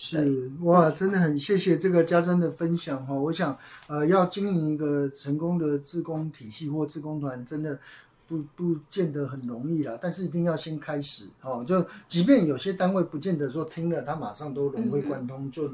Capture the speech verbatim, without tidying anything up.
是哇，真的很谢谢这个家珍的分享哈。我想呃，要经营一个成功的志工体系或志工团，真的不不见得很容易啦，但是一定要先开始哦。就即便有些单位不见得说听了他马上都融会贯通，就